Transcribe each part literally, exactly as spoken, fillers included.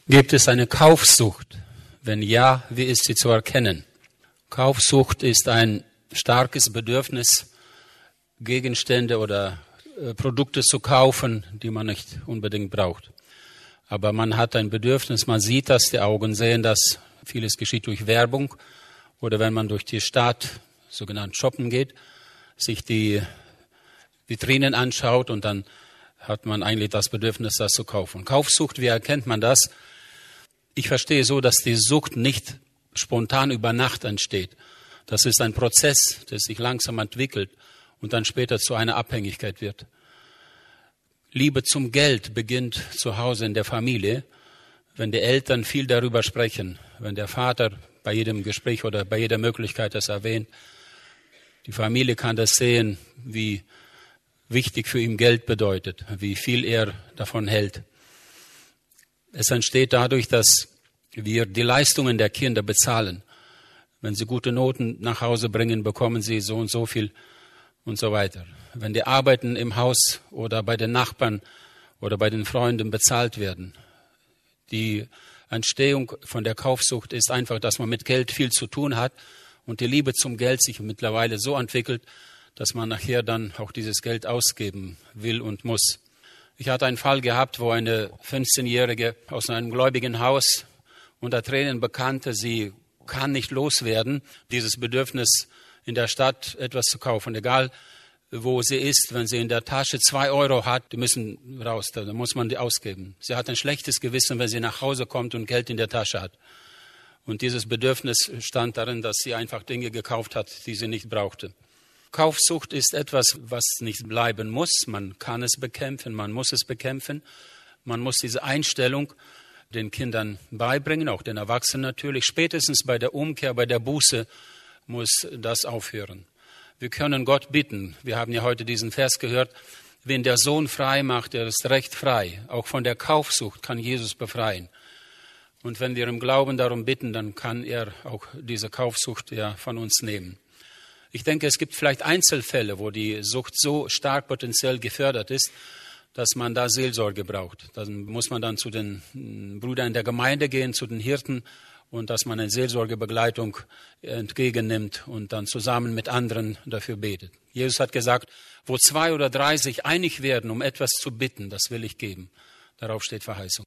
Gibt es eine Kaufsucht? Wenn ja, wie ist sie zu erkennen? Kaufsucht ist ein starkes Bedürfnis, Gegenstände oder äh, Produkte zu kaufen, die man nicht unbedingt braucht. Aber man hat ein Bedürfnis, man sieht das, die Augen sehen das. Vieles geschieht durch Werbung oder wenn man durch die Stadt, sogenannt shoppen geht, sich die Vitrinen anschaut und dann hat man eigentlich das Bedürfnis, das zu kaufen. Kaufsucht, wie erkennt man das? Ich verstehe so, dass die Sucht nicht spontan über Nacht entsteht. Das ist ein Prozess, der sich langsam entwickelt und dann später zu einer Abhängigkeit wird. Liebe zum Geld beginnt zu Hause in der Familie, wenn die Eltern viel darüber sprechen, wenn der Vater bei jedem Gespräch oder bei jeder Möglichkeit das erwähnt. Die Familie kann das sehen, wie wichtig für ihn Geld bedeutet, wie viel er davon hält. Es entsteht dadurch, dass wir die Leistungen der Kinder bezahlen. Wenn sie gute Noten nach Hause bringen, bekommen sie so und so viel und so weiter. Wenn die Arbeiten im Haus oder bei den Nachbarn oder bei den Freunden bezahlt werden. Die Entstehung von der Kaufsucht ist einfach, dass man mit Geld viel zu tun hat und die Liebe zum Geld sich mittlerweile so entwickelt, dass man nachher dann auch dieses Geld ausgeben will und muss. Ich hatte einen Fall gehabt, wo eine fünfzehnjährige aus einem gläubigen Haus unter Tränen bekannte, sie kann nicht loswerden, dieses Bedürfnis in der Stadt etwas zu kaufen, egal wo sie ist. Wenn sie in der Tasche zwei Euro hat, die müssen raus, da muss man die ausgeben. Sie hat ein schlechtes Gewissen, wenn sie nach Hause kommt und Geld in der Tasche hat. Und dieses Bedürfnis stand darin, dass sie einfach Dinge gekauft hat, die sie nicht brauchte. Kaufsucht ist etwas, was nicht bleiben muss. Man kann es bekämpfen, man muss es bekämpfen. Man muss diese Einstellung den Kindern beibringen, auch den Erwachsenen natürlich. Spätestens bei der Umkehr, bei der Buße muss das aufhören. Wir können Gott bitten. Wir haben ja heute diesen Vers gehört. Wen der Sohn frei macht, der ist recht frei. Auch von der Kaufsucht kann Jesus befreien. Und wenn wir im Glauben darum bitten, dann kann er auch diese Kaufsucht ja von uns nehmen. Ich denke, es gibt vielleicht Einzelfälle, wo die Sucht so stark potenziell gefördert ist, dass man da Seelsorge braucht. Dann muss man dann zu den Brüdern in der Gemeinde gehen, zu den Hirten und dass man eine Seelsorgebegleitung entgegennimmt und dann zusammen mit anderen dafür betet. Jesus hat gesagt, wo zwei oder drei sich einig werden, um etwas zu bitten, das will ich geben. Darauf steht Verheißung.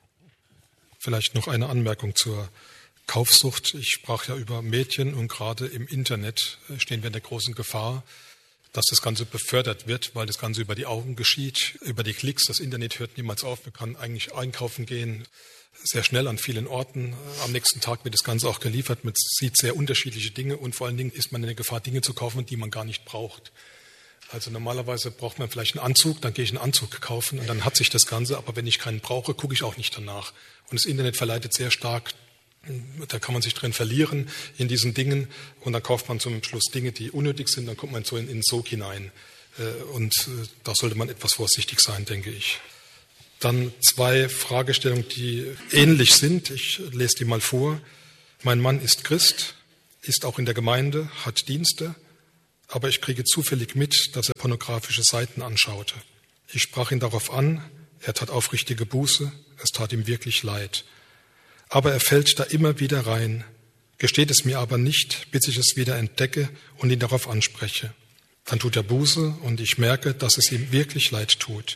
Vielleicht noch eine Anmerkung zur Kaufsucht. Ich sprach ja über Mädchen und gerade im Internet stehen wir in der großen Gefahr, dass das Ganze befördert wird, weil das Ganze über die Augen geschieht, über die Klicks. Das Internet hört niemals auf. Man kann eigentlich einkaufen gehen, sehr schnell an vielen Orten. Am nächsten Tag wird das Ganze auch geliefert. Man sieht sehr unterschiedliche Dinge und vor allen Dingen ist man in der Gefahr, Dinge zu kaufen, die man gar nicht braucht. Also normalerweise braucht man vielleicht einen Anzug, dann gehe ich einen Anzug kaufen und dann hat sich das Ganze. Aber wenn ich keinen brauche, gucke ich auch nicht danach. Und das Internet verleitet sehr stark. Da kann man sich drin verlieren in diesen Dingen und dann kauft man zum Schluss Dinge, die unnötig sind, dann kommt man so in den Sog hinein. Und da sollte man etwas vorsichtig sein, denke ich. Dann zwei Fragestellungen, die ähnlich sind. Ich lese die mal vor. Mein Mann ist Christ, ist auch in der Gemeinde, hat Dienste, aber ich kriege zufällig mit, dass er pornografische Seiten anschaute. Ich sprach ihn darauf an, er tat aufrichtige Buße, es tat ihm wirklich leid. Aber er fällt da immer wieder rein, gesteht es mir aber nicht, bis ich es wieder entdecke und ihn darauf anspreche. Dann tut er Buße und ich merke, dass es ihm wirklich leid tut.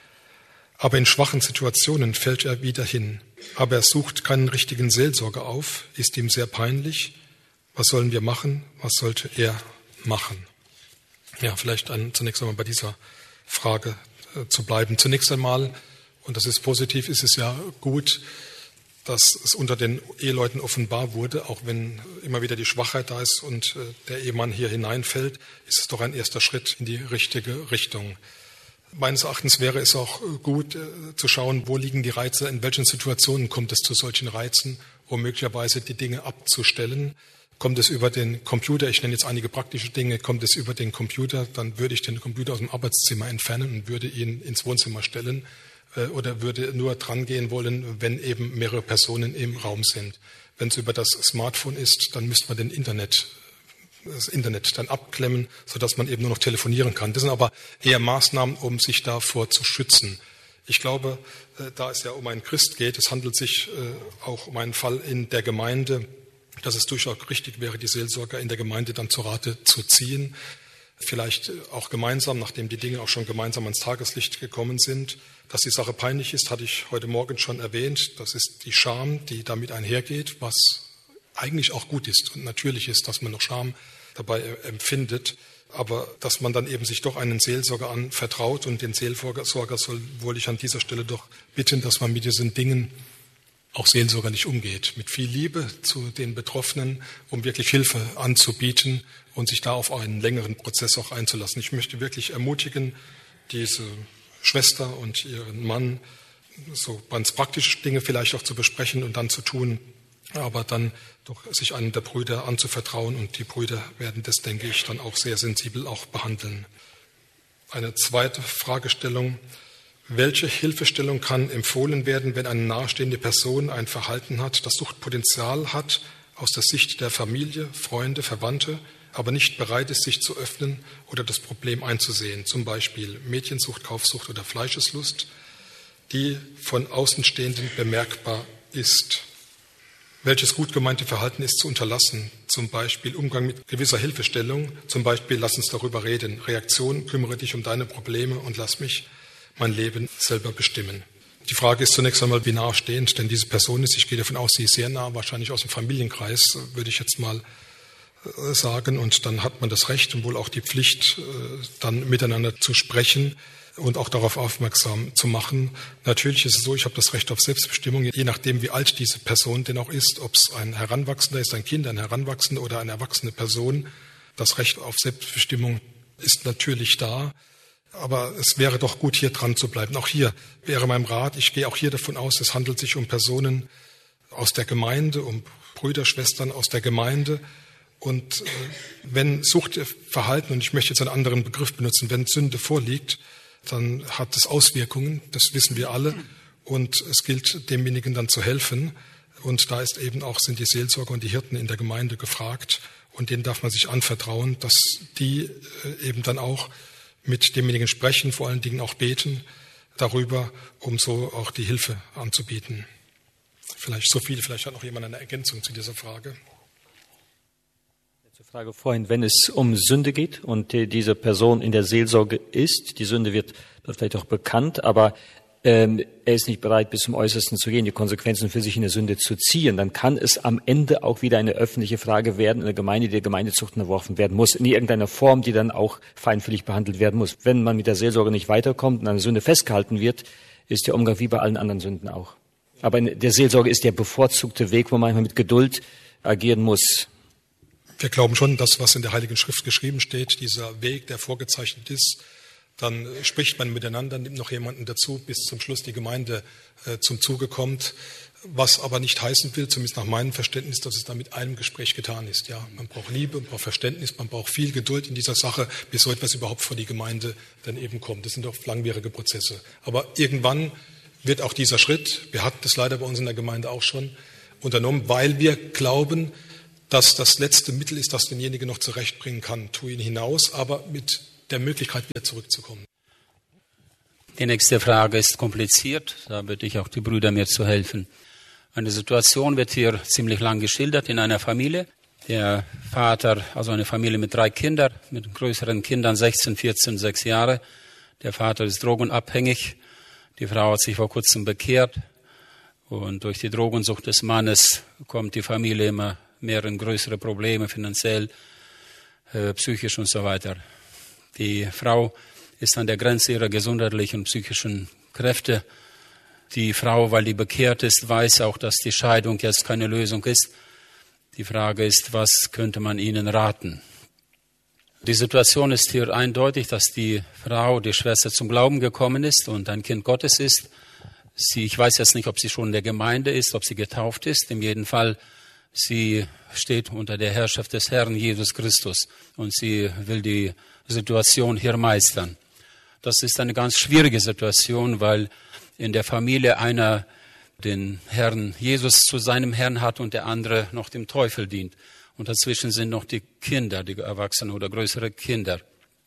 Aber in schwachen Situationen fällt er wieder hin. Aber er sucht keinen richtigen Seelsorger auf, ist ihm sehr peinlich. Was sollen wir machen? Was sollte er machen? Ja, vielleicht ein, zunächst einmal bei dieser Frage äh, zu bleiben. Zunächst einmal, und das ist positiv, ist es ja gut, dass es unter den Eheleuten offenbar wurde, auch wenn immer wieder die Schwachheit da ist und der Ehemann hier hineinfällt, ist es doch ein erster Schritt in die richtige Richtung. Meines Erachtens wäre es auch gut zu schauen, wo liegen die Reize, in welchen Situationen kommt es zu solchen Reizen, um möglicherweise die Dinge abzustellen. Kommt es über den Computer, ich nenne jetzt einige praktische Dinge, kommt es über den Computer, dann würde ich den Computer aus dem Arbeitszimmer entfernen und würde ihn ins Wohnzimmer stellen. Oder würde nur dran gehen wollen, wenn eben mehrere Personen im Raum sind. Wenn es über das Smartphone ist, dann müsste man den Internet, das Internet dann abklemmen, sodass man eben nur noch telefonieren kann. Das sind aber eher Maßnahmen, um sich davor zu schützen. Ich glaube, da es ja um einen Christ geht, es handelt sich auch um einen Fall in der Gemeinde, dass es durchaus richtig wäre, die Seelsorger in der Gemeinde dann zur Rate zu ziehen. Vielleicht auch gemeinsam, nachdem die Dinge auch schon gemeinsam ans Tageslicht gekommen sind. Dass die Sache peinlich ist, hatte ich heute Morgen schon erwähnt. Das ist die Scham, die damit einhergeht, was eigentlich auch gut ist und natürlich ist, dass man noch Scham dabei empfindet. Aber dass man dann eben sich doch einen Seelsorger anvertraut und den Seelsorger soll, wollte ich an dieser Stelle doch bitten, dass man mit diesen Dingen auch seelsorgerlich umgeht, mit viel Liebe zu den Betroffenen, um wirklich Hilfe anzubieten und sich da auf einen längeren Prozess auch einzulassen. Ich möchte wirklich ermutigen, diese Schwester und ihren Mann so ganz praktische Dinge vielleicht auch zu besprechen und dann zu tun, aber dann doch sich einem der Brüder anzuvertrauen und die Brüder werden das, denke ich, dann auch sehr sensibel auch behandeln. Eine zweite Fragestellung: Welche Hilfestellung kann empfohlen werden, wenn eine nahestehende Person ein Verhalten hat, das Suchtpotenzial hat, aus der Sicht der Familie, Freunde, Verwandte, aber nicht bereit ist, sich zu öffnen oder das Problem einzusehen, zum Beispiel Mädchensucht, Kaufsucht oder Fleischeslust, die von Außenstehenden bemerkbar ist? Welches gut gemeinte Verhalten ist zu unterlassen, zum Beispiel Umgang mit gewisser Hilfestellung, zum Beispiel lass uns darüber reden, Reaktion, kümmere dich um deine Probleme und lass mich mein Leben selber bestimmen. Die Frage ist zunächst einmal, wie nahestehend denn diese Person ist. Ich gehe davon aus, sie ist sehr nah, wahrscheinlich aus dem Familienkreis, würde ich jetzt mal sagen. Und dann hat man das Recht und wohl auch die Pflicht, dann miteinander zu sprechen und auch darauf aufmerksam zu machen. Natürlich ist es so, ich habe das Recht auf Selbstbestimmung, je nachdem, wie alt diese Person denn auch ist, ob es ein Heranwachsender ist, ein Kind, ein Heranwachsender oder eine erwachsene Person. Das Recht auf Selbstbestimmung ist natürlich da. Aber es wäre doch gut, hier dran zu bleiben. Auch hier wäre mein Rat, ich gehe auch hier davon aus, es handelt sich um Personen aus der Gemeinde, um Brüder, Schwestern aus der Gemeinde. Und äh, wenn Suchtverhalten, und ich möchte jetzt einen anderen Begriff benutzen, wenn Sünde vorliegt, dann hat es Auswirkungen, das wissen wir alle. Und es gilt, demjenigen dann zu helfen. Und da ist eben auch, sind die Seelsorger und die Hirten in der Gemeinde gefragt. Und denen darf man sich anvertrauen, dass die äh, eben dann auch mit demjenigen sprechen, vor allen Dingen auch beten darüber, um so auch die Hilfe anzubieten. Vielleicht so viel, vielleicht hat noch jemand eine Ergänzung zu dieser Frage. Zur Frage vorhin, wenn es um Sünde geht und die, diese Person in der Seelsorge ist, die Sünde wird vielleicht auch bekannt, aber ähm, er ist nicht bereit, bis zum Äußersten zu gehen, die Konsequenzen für sich in der Sünde zu ziehen, dann kann es am Ende auch wieder eine öffentliche Frage werden in der Gemeinde, die der Gemeindezucht unterworfen werden muss, in irgendeiner Form, die dann auch feinfühlig behandelt werden muss. Wenn man mit der Seelsorge nicht weiterkommt und an der Sünde festgehalten wird, ist der Umgang wie bei allen anderen Sünden auch. Aber in der Seelsorge ist der bevorzugte Weg, wo man manchmal mit Geduld agieren muss. Wir glauben schon, dass was in der Heiligen Schrift geschrieben steht, dieser Weg, der vorgezeichnet ist, dann spricht man miteinander, nimmt noch jemanden dazu, bis zum Schluss die Gemeinde äh, zum Zuge kommt. Was aber nicht heißen will, zumindest nach meinem Verständnis, dass es da mit einem Gespräch getan ist. Ja, man braucht Liebe, man braucht Verständnis, man braucht viel Geduld in dieser Sache, bis so etwas überhaupt vor die Gemeinde dann eben kommt. Das sind doch langwierige Prozesse. Aber irgendwann wird auch dieser Schritt, wir hatten das leider bei uns in der Gemeinde auch schon, unternommen, weil wir glauben, dass das letzte Mittel ist, das denjenigen noch zurechtbringen kann. Tu ihn hinaus, aber mit der Möglichkeit, wieder zurückzukommen. Die nächste Frage ist kompliziert. Da bitte ich auch die Brüder, mir zu helfen. Eine Situation wird hier ziemlich lang geschildert in einer Familie. Der Vater, also eine Familie mit drei Kindern, mit größeren Kindern, sechzehn, vierzehn, sechs Jahre. Der Vater ist drogenabhängig. Die Frau hat sich vor kurzem bekehrt. Und durch die Drogensucht des Mannes kommt die Familie immer mehr in größere Probleme, finanziell, äh, psychisch und so weiter. Die Frau ist an der Grenze ihrer gesundheitlichen und psychischen Kräfte. Die Frau, weil die bekehrt ist, weiß auch, dass die Scheidung jetzt keine Lösung ist. Die Frage ist, was könnte man ihnen raten? Die Situation ist hier eindeutig, dass die Frau, die Schwester, zum Glauben gekommen ist und ein Kind Gottes ist. Sie, ich weiß jetzt nicht, ob sie schon in der Gemeinde ist, ob sie getauft ist. In jedem Fall, sie steht unter der Herrschaft des Herrn Jesus Christus und sie will die Situation hier meistern. Das ist eine ganz schwierige Situation, weil in der Familie einer den Herrn Jesus zu seinem Herrn hat und der andere noch dem Teufel dient. Und dazwischen sind noch die Kinder, die Erwachsenen oder größere Kinder.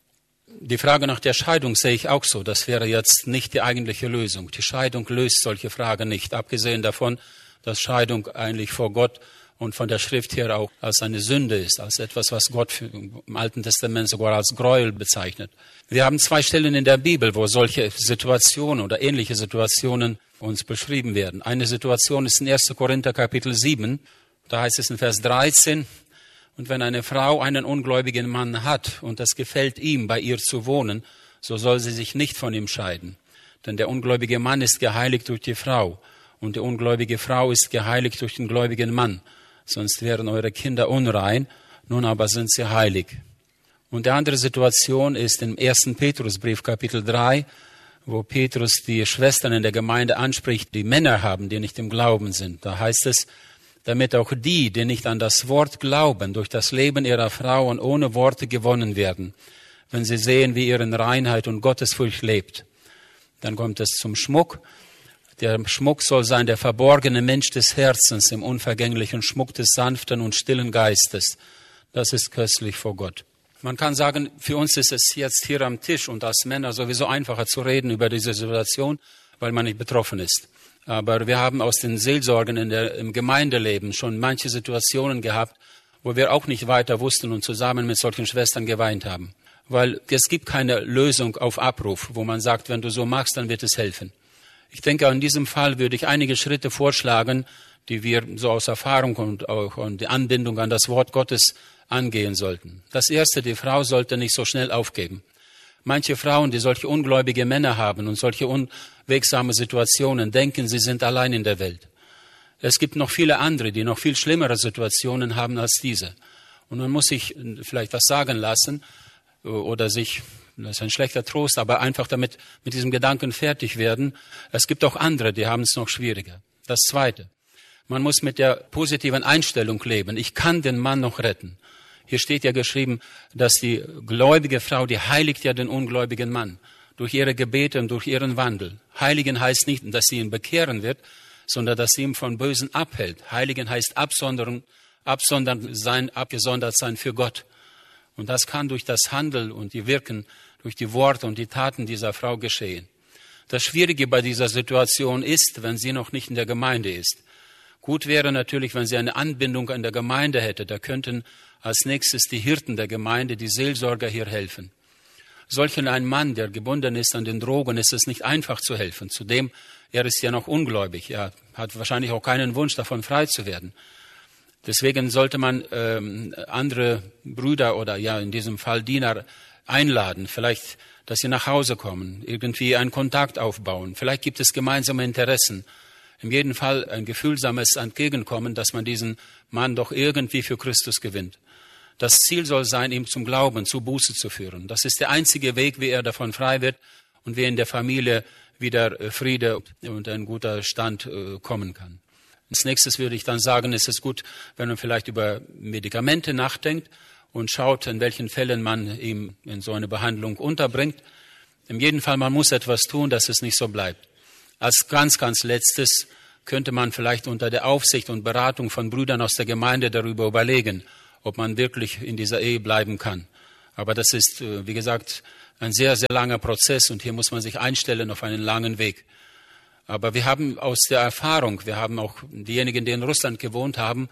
Die Frage nach der Scheidung sehe ich auch so. Das wäre jetzt nicht die eigentliche Lösung. Die Scheidung löst solche Fragen nicht. Abgesehen davon, dass Scheidung eigentlich vor Gott und von der Schrift her auch als eine Sünde ist, als etwas, was Gott für, im Alten Testament sogar als Gräuel bezeichnet. Wir haben zwei Stellen in der Bibel, wo solche Situationen oder ähnliche Situationen uns beschrieben werden. Eine Situation ist in erster Korinther Kapitel sieben. Da heißt es in Vers dreizehn, und wenn eine Frau einen ungläubigen Mann hat und es gefällt ihm, bei ihr zu wohnen, so soll sie sich nicht von ihm scheiden. Denn der ungläubige Mann ist geheiligt durch die Frau und die ungläubige Frau ist geheiligt durch den gläubigen Mann. Sonst wären eure Kinder unrein, nun aber sind sie heilig. Und die andere Situation ist im ersten Petrusbrief Kapitel drei, wo Petrus die Schwestern in der Gemeinde anspricht, die Männer haben, die nicht im Glauben sind. Da heißt es, damit auch die, die nicht an das Wort glauben, durch das Leben ihrer Frauen ohne Worte gewonnen werden, wenn sie sehen, wie ihr in Reinheit und Gottesfurcht lebt. Dann kommt es zum Schmuck. Der Schmuck soll sein der verborgene Mensch des Herzens im unvergänglichen Schmuck des sanften und stillen Geistes. Das ist köstlich vor Gott. Man kann sagen, für uns ist es jetzt hier am Tisch und als Männer sowieso einfacher zu reden über diese Situation, weil man nicht betroffen ist. Aber wir haben aus den Seelsorgen in der, im Gemeindeleben schon manche Situationen gehabt, wo wir auch nicht weiter wussten und zusammen mit solchen Schwestern geweint haben. Weil es gibt keine Lösung auf Abruf, wo man sagt, wenn du so machst, dann wird es helfen. Ich denke, in diesem Fall würde ich einige Schritte vorschlagen, die wir so aus Erfahrung und auch und die Anbindung an das Wort Gottes angehen sollten. Das Erste, die Frau sollte nicht so schnell aufgeben. Manche Frauen, die solche ungläubige Männer haben und solche unwegsame Situationen, denken, sie sind allein in der Welt. Es gibt noch viele andere, die noch viel schlimmere Situationen haben als diese. Und man muss sich vielleicht was sagen lassen oder sich, das ist ein schlechter Trost, aber einfach damit mit diesem Gedanken fertig werden. Es gibt auch andere, die haben es noch schwieriger. Das Zweite, man muss mit der positiven Einstellung leben. Ich kann den Mann noch retten. Hier steht ja geschrieben, dass die gläubige Frau, die heiligt ja den ungläubigen Mann durch ihre Gebete und durch ihren Wandel. Heiligen heißt nicht, dass sie ihn bekehren wird, sondern dass sie ihn von Bösen abhält. Heiligen heißt absondern, absondern sein, abgesondert sein für Gott. Und das kann durch das Handeln und die Wirken, durch die Worte und die Taten dieser Frau geschehen. Das Schwierige bei dieser Situation ist, wenn sie noch nicht in der Gemeinde ist. Gut wäre natürlich, wenn sie eine Anbindung an der Gemeinde hätte. Da könnten als nächstes die Hirten der Gemeinde, die Seelsorger hier helfen. Solchen ein Mann, der gebunden ist an den Drogen, ist es nicht einfach zu helfen. Zudem, er ist ja noch ungläubig. Er hat wahrscheinlich auch keinen Wunsch, davon frei zu werden. Deswegen sollte man ähm, andere Brüder oder ja in diesem Fall Diener einladen. Vielleicht, dass sie nach Hause kommen, irgendwie einen Kontakt aufbauen. Vielleicht gibt es gemeinsame Interessen. In jedem Fall ein gefühlsames Entgegenkommen, dass man diesen Mann doch irgendwie für Christus gewinnt. Das Ziel soll sein, ihm zum Glauben, zu Buße zu führen. Das ist der einzige Weg, wie er davon frei wird und wie in der Familie wieder Friede und ein guter Stand kommen kann. Als nächstes würde ich dann sagen, ist es gut, wenn man vielleicht über Medikamente nachdenkt und schaut, in welchen Fällen man ihm in so eine Behandlung unterbringt. In jedem Fall, man muss etwas tun, dass es nicht so bleibt. Als ganz, ganz Letztes könnte man vielleicht unter der Aufsicht und Beratung von Brüdern aus der Gemeinde darüber überlegen, ob man wirklich in dieser Ehe bleiben kann. Aber das ist, wie gesagt, ein sehr, sehr langer Prozess und hier muss man sich einstellen auf einen langen Weg. Aber wir haben aus der Erfahrung, wir haben auch diejenigen, die in Russland gewohnt haben,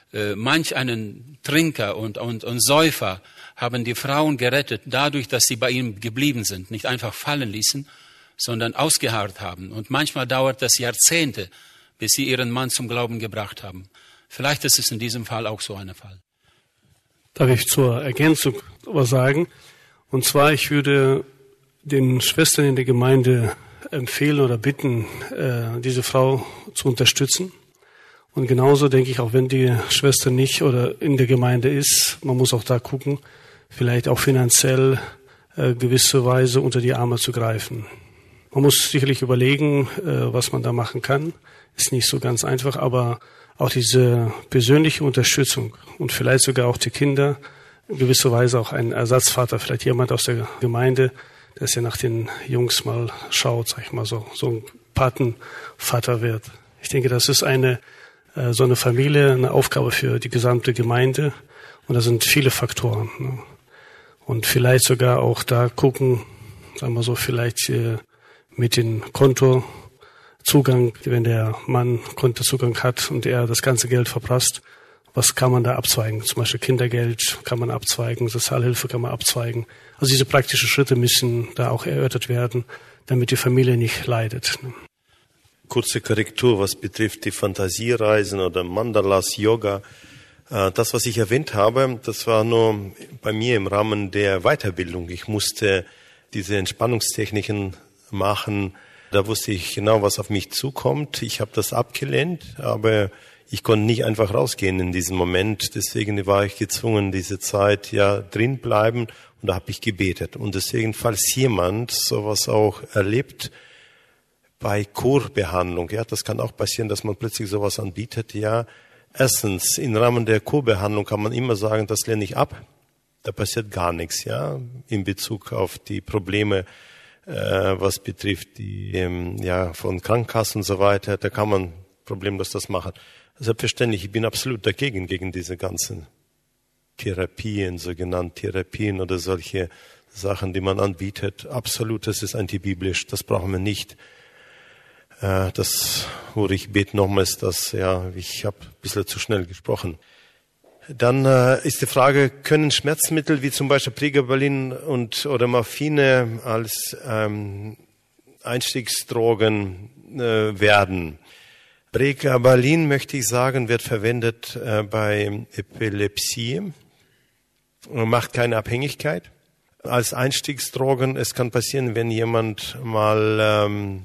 manch einen Trinker und, und, und Säufer haben die Frauen gerettet, dadurch, dass sie bei ihm geblieben sind, nicht einfach fallen ließen, sondern ausgeharrt haben. Und manchmal dauert das Jahrzehnte, bis sie ihren Mann zum Glauben gebracht haben. Vielleicht ist es in diesem Fall auch so ein Fall. Darf ich zur Ergänzung was sagen? Und zwar, ich würde den Schwestern in der Gemeinde empfehlen oder bitten, diese Frau zu unterstützen. Und genauso denke ich, auch wenn die Schwester nicht oder in der Gemeinde ist, man muss auch da gucken, vielleicht auch finanziell gewisse Weise unter die Arme zu greifen. Man muss sicherlich überlegen, was man da machen kann. Ist nicht so ganz einfach, aber auch diese persönliche Unterstützung und vielleicht sogar auch die Kinder, in gewisser Weise auch ein Ersatzvater, vielleicht jemand aus der Gemeinde, der ja nach den Jungs mal schaut, sag ich mal so, so ein Patenvater wird. Ich denke, das ist eine, so eine Familie, eine Aufgabe für die gesamte Gemeinde und da sind viele Faktoren. und vielleicht sogar auch da gucken, sagen wir so, vielleicht äh, mit dem Kontozugang, wenn der Mann Kontozugang hat und er das ganze Geld verprasst, was kann man da abzweigen? Zum Beispiel Kindergeld kann man abzweigen, Sozialhilfe kann man abzweigen. Also diese praktischen Schritte müssen da auch erörtert werden, damit die Familie nicht leidet. Kurze Korrektur, was betrifft die Fantasiereisen oder Mandalas, Yoga. Das, was ich erwähnt habe, das war nur bei mir im Rahmen der Weiterbildung. Ich musste diese Entspannungstechniken machen. Da wusste ich genau, was auf mich zukommt. Ich habe das abgelehnt, aber ich konnte nicht einfach rausgehen in diesem Moment. Deswegen war ich gezwungen, diese Zeit ja drin bleiben. Und da habe ich gebetet. Und deswegen, falls jemand sowas auch erlebt, bei Kurbehandlung, ja, das kann auch passieren, dass man plötzlich sowas anbietet, ja. Erstens, im Rahmen der Kurbehandlung kann man immer sagen, das lehne ich ab. Da passiert gar nichts, ja, in Bezug auf die Probleme, äh, was betrifft die, ähm, ja, von Krankenkassen und so weiter. Da kann man problemlos das machen. Selbstverständlich, ich bin absolut dagegen, gegen diese ganzen Therapien, sogenannte Therapien oder solche Sachen, die man anbietet. Absolut, das ist antibiblisch, das brauchen wir nicht. Äh, das, wo ich bete nochmals, dass, ja, ich habe ein bisschen zu schnell gesprochen. Dann äh, ist die Frage, können Schmerzmittel wie zum Beispiel Pregabalin und oder Morphine als ähm, Einstiegsdrogen äh, werden? Pregabalin, möchte ich sagen, wird verwendet äh, bei Epilepsie, macht keine Abhängigkeit. Als Einstiegsdrogen, es kann passieren, wenn jemand mal ähm,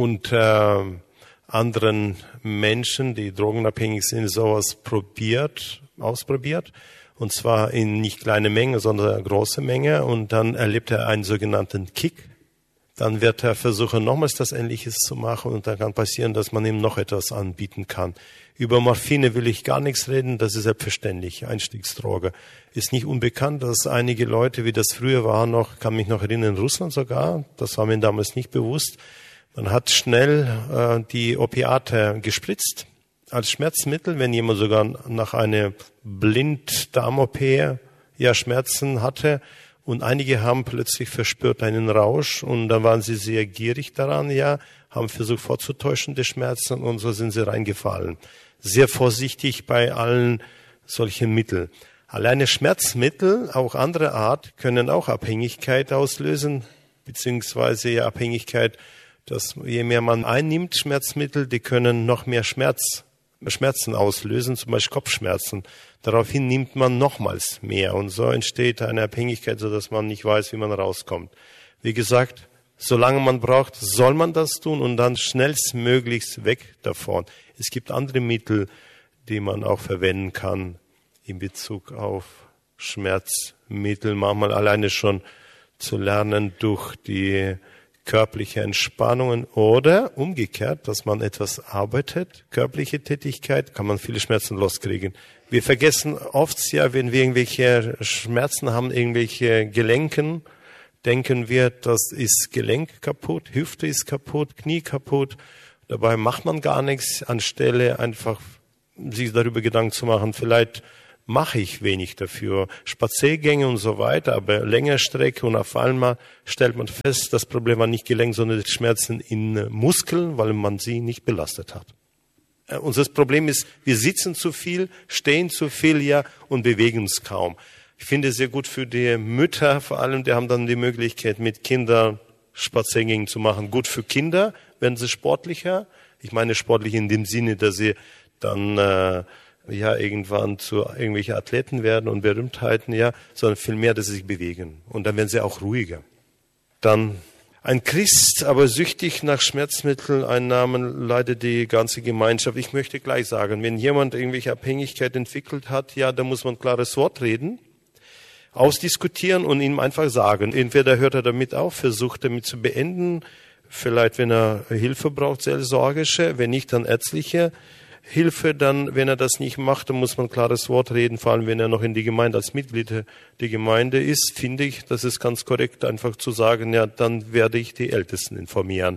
unter anderen Menschen, die drogenabhängig sind, sowas probiert, ausprobiert, und zwar in nicht kleine Menge, sondern große Menge, und dann erlebt er einen sogenannten Kick. Dann wird er versuchen, nochmals das Ähnliches zu machen, und dann kann passieren, dass man ihm noch etwas anbieten kann. Über Morphine will ich gar nichts reden, das ist selbstverständlich, Einstiegsdroge. Ist nicht unbekannt, dass einige Leute, wie das früher war noch, kann mich noch erinnern, in Russland sogar, das war mir damals nicht bewusst, man hat schnell äh, die Opiate gespritzt als Schmerzmittel, wenn jemand sogar nach einer Blinddarm-O P ja Schmerzen hatte. Und einige haben plötzlich verspürt einen Rausch, und dann waren sie sehr gierig daran, ja, haben versucht vorzutäuschen, die Schmerzen, und so sind sie reingefallen. Sehr vorsichtig bei allen solchen Mitteln. Alleine Schmerzmittel, auch andere Art, können auch Abhängigkeit auslösen, beziehungsweise ja Abhängigkeit, dass je mehr man einnimmt, Schmerzmittel, die können noch mehr Schmerz, Schmerzen auslösen, zum Beispiel Kopfschmerzen. Daraufhin nimmt man nochmals mehr, und so entsteht eine Abhängigkeit, sodass man nicht weiß, wie man rauskommt. Wie gesagt, solange man braucht, soll man das tun, und dann schnellstmöglichst weg davon. Es gibt andere Mittel, die man auch verwenden kann in Bezug auf Schmerzmittel. Manchmal alleine schon zu lernen durch die körperliche Entspannungen oder umgekehrt, dass man etwas arbeitet, körperliche Tätigkeit, kann man viele Schmerzen loskriegen. Wir vergessen oft ja, wenn wir irgendwelche Schmerzen haben, irgendwelche Gelenken, denken wir, das ist Gelenk kaputt, Hüfte ist kaputt, Knie kaputt. Dabei macht man gar nichts, anstelle einfach sich darüber Gedanken zu machen, vielleicht mache ich wenig dafür, Spaziergänge und so weiter, aber längere Strecke, und auf einmal stellt man fest, das Problem war nicht Gelenk, sondern die Schmerzen in Muskeln, weil man sie nicht belastet hat. Unser Problem ist, wir sitzen zu viel, stehen zu viel, ja, und bewegen uns kaum. Ich finde es sehr gut für die Mütter vor allem, die haben dann die Möglichkeit, mit Kindern Spaziergänge zu machen. Gut für Kinder, werden sie sportlicher. Ich meine sportlich in dem Sinne, dass sie dann äh, ja irgendwann zu irgendwelchen Athleten werden und Berühmtheiten, ja, sondern vielmehr, dass sie sich bewegen. Und dann werden sie auch ruhiger. Dann ein Christ, aber süchtig nach Schmerzmitteleinnahmen, leidet die ganze Gemeinschaft. Ich möchte gleich sagen, wenn jemand irgendwelche Abhängigkeit entwickelt hat, ja, da muss man ein klares Wort reden, ausdiskutieren und ihm einfach sagen. Entweder hört er damit auf, versucht damit zu beenden, vielleicht wenn er Hilfe braucht, seelsorgische, wenn nicht, dann ärztliche Hilfe. Dann, wenn er das nicht macht, dann muss man ein klares Wort reden, vor allem wenn er noch in die Gemeinde als Mitglied der Gemeinde ist, finde ich, das ist ganz korrekt, einfach zu sagen, ja, dann werde ich die Ältesten informieren.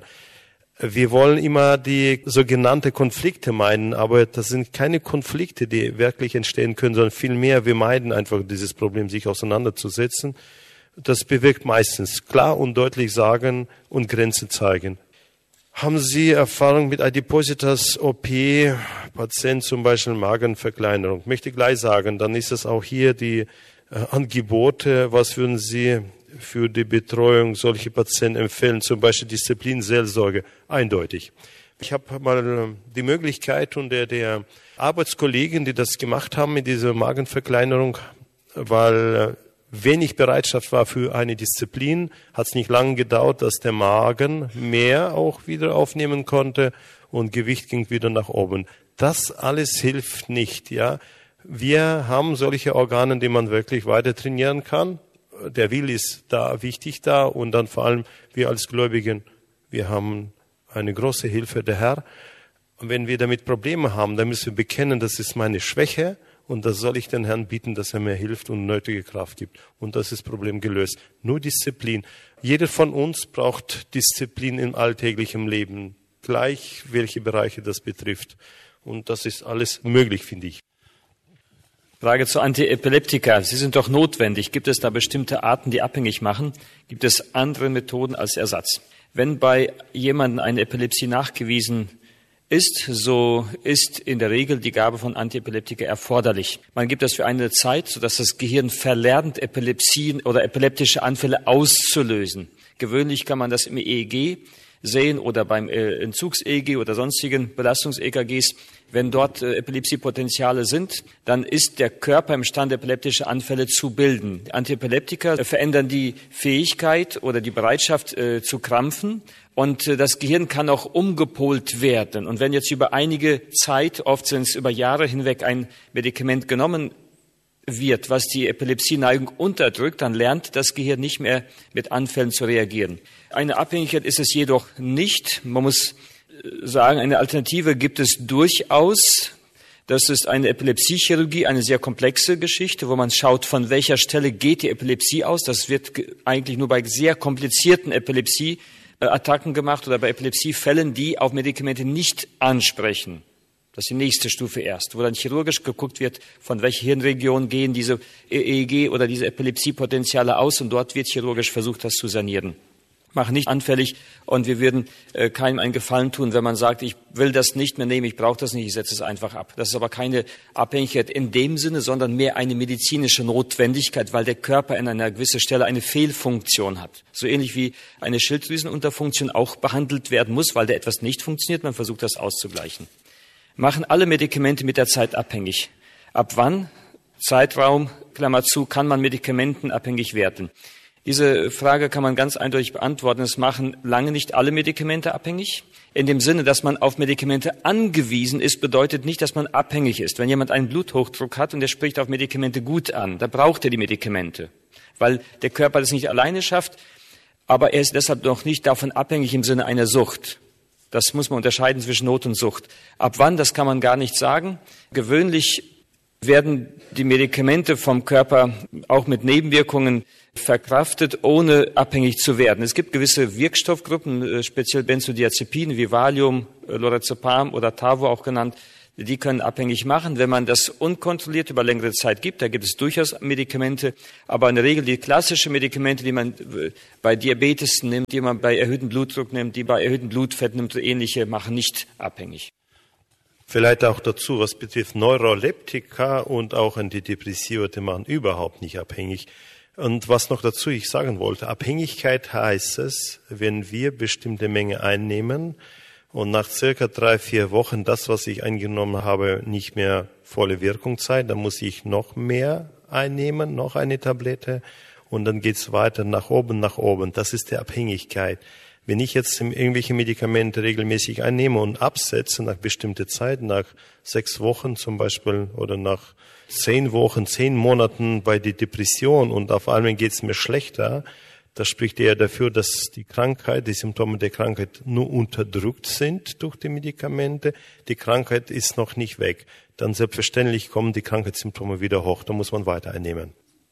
Wir wollen immer die sogenannte Konflikte meiden, aber das sind keine Konflikte, die wirklich entstehen können, sondern vielmehr, wir meiden einfach dieses Problem, sich auseinanderzusetzen. Das bewirkt meistens klar und deutlich sagen und Grenzen zeigen. Haben Sie Erfahrung mit Adipositas-O P, Patient zum Beispiel Magenverkleinerung? Ich möchte gleich sagen, dann ist es auch hier die äh, Angebote. Was würden Sie für die Betreuung solcher Patienten empfehlen? Zum Beispiel Disziplinseelsorge, eindeutig. Ich habe mal die Möglichkeit unter der Arbeitskollegen, die das gemacht haben mit dieser Magenverkleinerung, weil wenig Bereitschaft war für eine Disziplin, hat es nicht lange gedauert, dass der Magen mehr auch wieder aufnehmen konnte und Gewicht ging wieder nach oben. Das alles hilft nicht, ja. Wir haben solche Organe, die man wirklich weiter trainieren kann. Der Wille ist da wichtig da und dann vor allem wir als Gläubigen, wir haben eine große Hilfe, der Herr. Und wenn wir damit Probleme haben, dann müssen wir bekennen, das ist meine Schwäche. Und das soll ich den Herrn bieten, dass er mir hilft und nötige Kraft gibt. Und das ist das Problem gelöst. Nur Disziplin. Jeder von uns braucht Disziplin im alltäglichen Leben. Gleich, welche Bereiche das betrifft. Und das ist alles möglich, finde ich. Frage zu Antiepileptika. Sie sind doch notwendig. Gibt es da bestimmte Arten, die abhängig machen? Gibt es andere Methoden als Ersatz? Wenn bei jemandem eine Epilepsie nachgewiesen ist, so ist in der Regel die Gabe von Antiepileptika erforderlich. Man gibt das für eine Zeit, sodass das Gehirn verlernt, Epilepsien oder epileptische Anfälle auszulösen. Gewöhnlich kann man das im E E G sehen oder beim Entzugs-E E G oder sonstigen Belastungs-E K Gs. Wenn dort Epilepsiepotenziale sind, dann ist der Körper imstande, epileptische Anfälle zu bilden. Antiepileptika verändern die Fähigkeit oder die Bereitschaft äh, zu krampfen und äh, das Gehirn kann auch umgepolt werden. Und wenn jetzt über einige Zeit, oft sind es über Jahre hinweg, ein Medikament genommen wird, was die Epilepsieneigung unterdrückt, dann lernt das Gehirn nicht mehr mit Anfällen zu reagieren. Eine Abhängigkeit ist es jedoch nicht. Man muss sagen, eine Alternative gibt es durchaus. Das ist eine Epilepsiechirurgie, eine sehr komplexe Geschichte, wo man schaut, von welcher Stelle geht die Epilepsie aus. Das wird eigentlich nur bei sehr komplizierten Epilepsieattacken gemacht oder bei Epilepsiefällen, die auf Medikamente nicht ansprechen. Das ist die nächste Stufe erst, wo dann chirurgisch geguckt wird, von welcher Hirnregion gehen diese E E G oder diese Epilepsiepotenziale aus und dort wird chirurgisch versucht, das zu sanieren. Machen nicht anfällig und wir würden äh, keinem einen Gefallen tun, wenn man sagt, ich will das nicht mehr nehmen, ich brauche das nicht, ich setze es einfach ab. Das ist aber keine Abhängigkeit in dem Sinne, sondern mehr eine medizinische Notwendigkeit, weil der Körper an einer gewissen Stelle eine Fehlfunktion hat. So ähnlich wie eine Schilddrüsenunterfunktion auch behandelt werden muss, weil da etwas nicht funktioniert, man versucht das auszugleichen. Machen alle Medikamente mit der Zeit abhängig. Ab wann, Zeitraum, Klammer zu, kann man medikamentenabhängig werden? Diese Frage kann man ganz eindeutig beantworten. Es machen lange nicht alle Medikamente abhängig. In dem Sinne, dass man auf Medikamente angewiesen ist, bedeutet nicht, dass man abhängig ist. Wenn jemand einen Bluthochdruck hat und er spricht auf Medikamente gut an, dann braucht er die Medikamente, weil der Körper das nicht alleine schafft, aber er ist deshalb noch nicht davon abhängig im Sinne einer Sucht. Das muss man unterscheiden zwischen Not und Sucht. Ab wann, das kann man gar nicht sagen. Gewöhnlich werden die Medikamente vom Körper auch mit Nebenwirkungen verkraftet, ohne abhängig zu werden. Es gibt gewisse Wirkstoffgruppen, speziell Benzodiazepine wie Valium, Lorazepam oder Tavo auch genannt, die können abhängig machen, wenn man das unkontrolliert über längere Zeit gibt. Da gibt es durchaus Medikamente, aber in der Regel die klassischen Medikamente, die man bei Diabetes nimmt, die man bei erhöhtem Blutdruck nimmt, die bei erhöhtem Blutfett nimmt, so ähnliche, machen nicht abhängig. Vielleicht auch dazu, was betrifft Neuroleptika und auch Antidepressiva, die machen überhaupt nicht abhängig. Und was noch dazu ich sagen wollte, Abhängigkeit heißt es, wenn wir bestimmte Menge einnehmen und nach circa drei, vier Wochen das, was ich eingenommen habe, nicht mehr volle Wirkung zeigt, dann muss ich noch mehr einnehmen, noch eine Tablette und dann geht's weiter nach oben, nach oben. Das ist die Abhängigkeit. Wenn ich jetzt irgendwelche Medikamente regelmäßig einnehme und absetze nach bestimmter Zeit, nach sechs Wochen zum Beispiel oder nach zehn Wochen, zehn Monaten bei der Depression und auf einmal geht es mir schlechter, das spricht eher dafür, dass die Krankheit, die Symptome der Krankheit nur unterdrückt sind durch die Medikamente. Die Krankheit ist noch nicht weg. Dann selbstverständlich kommen die Krankheitssymptome wieder hoch. Da muss man weiter einnehmen.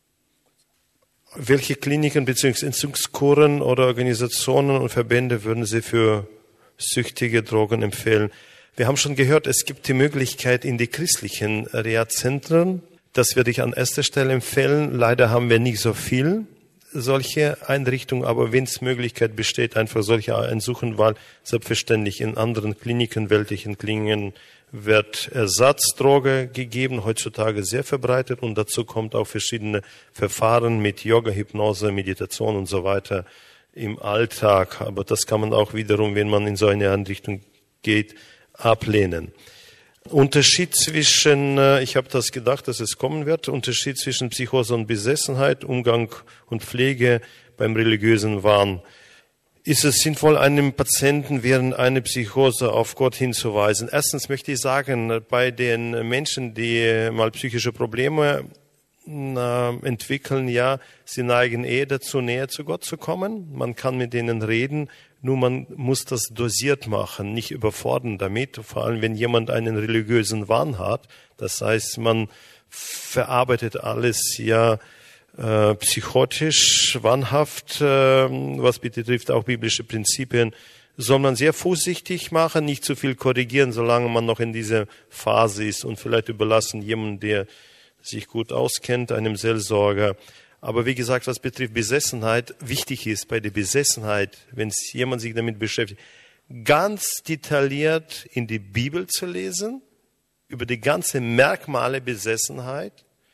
Welche Kliniken bzw. Entzugskuren oder Organisationen und Verbände würden Sie für süchtige Drogen empfehlen? Wir haben schon gehört, es gibt die Möglichkeit in die christlichen Reha-Zentren. Das würde ich an erster Stelle empfehlen. Leider haben wir nicht so viel. solche Einrichtungen, aber wenn es Möglichkeit besteht, einfach solche einsuchen, weil selbstverständlich in anderen Kliniken, weltlichen Kliniken, wird Ersatzdroge gegeben, heutzutage sehr verbreitet, und dazu kommt auch verschiedene Verfahren mit Yoga, Hypnose, Meditation und so weiter im Alltag. Aber das kann man auch wiederum, wenn man in so eine Einrichtung geht, ablehnen. Unterschied zwischen, ich habe das gedacht, dass es kommen wird, Unterschied zwischen Psychose und Besessenheit, Umgang und Pflege beim religiösen Wahn. Ist es sinnvoll, einem Patienten während einer Psychose auf Gott hinzuweisen? Erstens möchte ich sagen, bei den Menschen, die mal psychische Probleme äh, entwickeln, ja, sie neigen eher dazu, näher zu Gott zu kommen. Man kann mit denen reden, nur man muss das dosiert machen, nicht überfordern damit. Vor allem, wenn jemand einen religiösen Wahn hat. Das heißt, man verarbeitet alles, ja, Äh, psychotisch, wahnhaft, äh, was betrifft auch biblische Prinzipien, soll man sehr vorsichtig machen, nicht zu viel korrigieren, solange man noch in dieser Phase ist, und vielleicht überlassen jemanden, der sich gut auskennt, einem Seelsorger. Aber wie gesagt, was betrifft Besessenheit, wichtig ist bei der Besessenheit, wenn jemand sich damit beschäftigt, ganz detailliert in die Bibel zu lesen, über die ganzen Merkmale Besessenheit.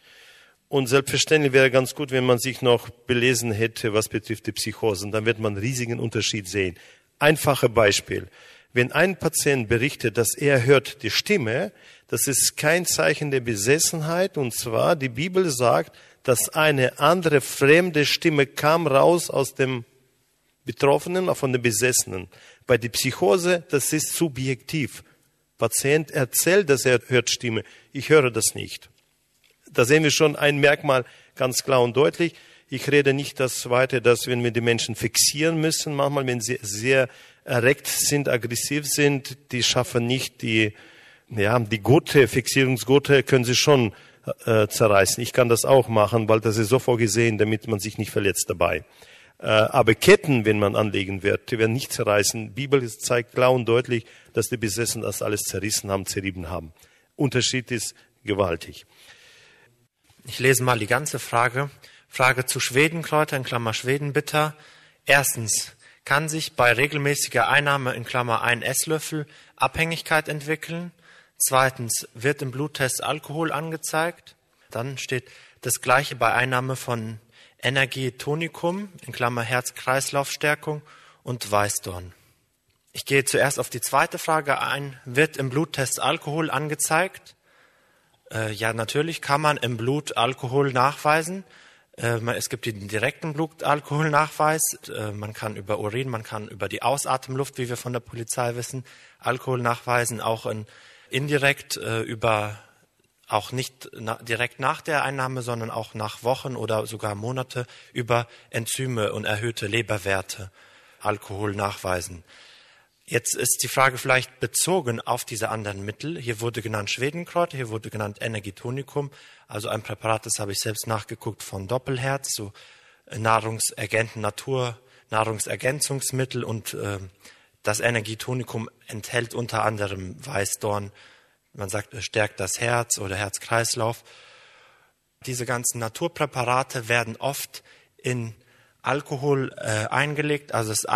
Und selbstverständlich wäre ganz gut, wenn man sich noch belesen hätte, was betrifft die Psychosen. Dann wird man einen riesigen Unterschied sehen. Einfache Beispiel. Wenn ein Patient berichtet, dass er hört die Stimme, das ist kein Zeichen der Besessenheit. Und zwar, die Bibel sagt, dass eine andere fremde Stimme kam raus aus dem Betroffenen, von dem Besessenen. Bei der Psychose, das ist subjektiv. Patient erzählt, dass er hört Stimme. Ich höre das nicht. Da sehen wir schon ein Merkmal ganz klar und deutlich. Ich rede nicht das Zweite, dass wenn wir die Menschen fixieren müssen, manchmal, wenn sie sehr erregt sind, aggressiv sind, die schaffen nicht die, ja, die Gurte, Fixierungsgurte können sie schon äh, zerreißen. Ich kann das auch machen, weil das ist so vorgesehen, damit man sich nicht verletzt dabei. Äh, aber Ketten, wenn man anlegen wird, die werden nicht zerreißen. Die Bibel zeigt klar und deutlich, dass die Besessenen das alles zerrissen haben, zerrieben haben. Unterschied ist gewaltig. Ich lese mal die ganze Frage. Frage zu Schwedenkräuter, in Klammer Schwedenbitter. Erstens, kann sich bei regelmäßiger Einnahme, in Klammer ein Esslöffel, Abhängigkeit entwickeln? Zweitens, wird im Bluttest Alkohol angezeigt? Dann steht das Gleiche bei Einnahme von Energietonicum, in Klammer Herz-Kreislauf-Stärkung, und Weißdorn. Ich gehe zuerst auf die zweite Frage ein. Wird im Bluttest Alkohol angezeigt? Ja, natürlich kann man im Blut Alkohol nachweisen. Es gibt den direkten Blutalkoholnachweis. Man kann über Urin, man kann über die Ausatemluft, wie wir von der Polizei wissen, Alkohol nachweisen. Auch in, indirekt über, auch nicht na, direkt nach der Einnahme, sondern auch nach Wochen oder sogar Monate über Enzyme und erhöhte Leberwerte Alkohol nachweisen. Jetzt ist die Frage vielleicht bezogen auf diese anderen Mittel. Hier wurde genannt Schwedenkräuter, hier wurde genannt Energietonicum, also ein Präparat, das habe ich selbst nachgeguckt, von Doppelherz, so Nahrungsergänzen, Natur, Nahrungsergänzungsmittel, und äh, das Energietonicum enthält unter anderem Weißdorn, man sagt, es stärkt das Herz oder Herz-Kreislauf. Diese ganzen Naturpräparate werden oft in Alkohol äh, eingelegt, also das